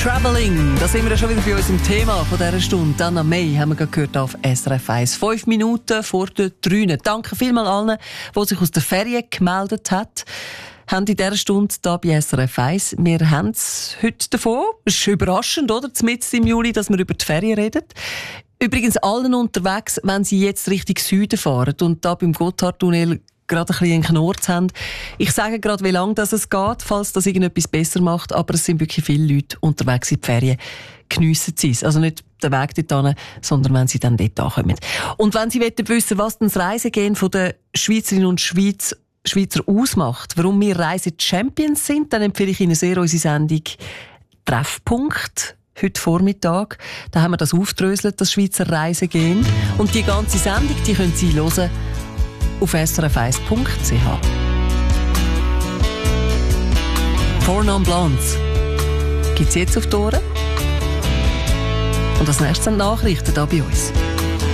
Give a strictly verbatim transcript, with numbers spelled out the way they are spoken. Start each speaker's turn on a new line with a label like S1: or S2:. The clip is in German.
S1: Traveling, da sind wir ja schon wieder bei uns im Thema von dieser Stunde. Anna May haben wir gerade gehört auf S R F eins. Fünf Minuten vor der Drüne. Danke vielmals allen, die sich aus der Ferien gemeldet haben. Haben in dieser Stunde hier bei S R F eins. Wir haben es heute davon. Es ist überraschend, oder? Mitten im Juli, dass wir über die Ferien reden. Übrigens allen unterwegs, wenn sie jetzt Richtung Süden fahren und da beim Gotthardtunnel gerade ein bisschen einen Knurz haben. Ich sage gerade, wie lange das es geht, falls das irgendetwas besser macht, aber es sind wirklich viele Leute unterwegs in die Ferien. Geniessen sie es. Also nicht den Weg dorthin, sondern wenn sie dann dort ankommen. Und wenn Sie wissen, was das Reisegehen der Schweizerinnen und Schweiz, Schweizer ausmacht, warum wir Reise-Champions sind, dann empfehle ich Ihnen sehr unsere Sendung «Treffpunkt». Heute Vormittag, da haben wir das aufgedröselt, das Schweizer Reisegehen. Und die ganze Sendung, die können Sie hören auf s r f eins punkt c h. Four Non Blondes gibt es jetzt auf die Ohren. Und als nächstes sind Nachrichten hier bei uns.